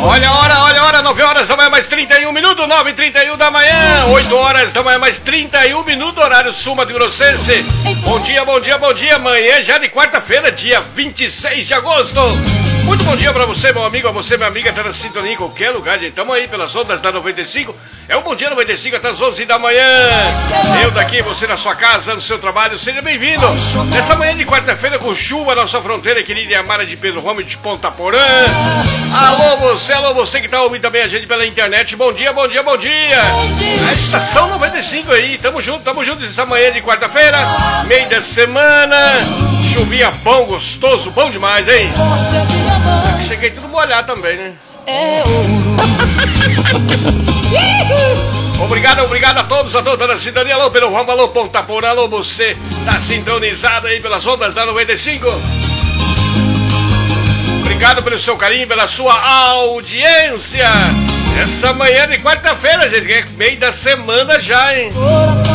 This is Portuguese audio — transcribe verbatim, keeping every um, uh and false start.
Olha a hora, olha a hora, nove horas da manhã, mais trinta e um minutos, nove e trinta e um da manhã, oito horas da manhã, mais trinta e um minutos, horário Sul Mato Grossense. Bom dia, bom dia, bom dia, amanhã já de quarta-feira, dia vinte e seis de agosto. Muito bom dia pra você, meu amigo, a você, minha amiga, tá na sintonia em qualquer lugar, gente. Tamo aí pelas ondas da noventa e cinco. É o Bom Dia noventa e cinco até as onze da manhã. Eu daqui, você na sua casa, no seu trabalho, seja bem-vindo. Nessa manhã de quarta-feira com chuva na sua fronteira, querida e amada de Pedro Ramos de Ponta Porã. Alô você, alô você que tá ouvindo também a gente pela internet. Bom dia, bom dia, bom dia. A Estação noventa e cinco aí, tamo junto, tamo junto essa manhã de quarta-feira, meio da semana. Chuvinha bom, gostoso, bom demais, hein? Cheguei tudo molhado também, né? É Obrigado, obrigado a todos, a toda a sintonia. Alô, pelo Ramo, alô, Ponta Porã, alô, você tá sintonizado aí pelas ondas da noventa e cinco. Obrigado pelo seu carinho, pela sua audiência. Essa manhã de quarta-feira, gente, que é meio da semana já, hein?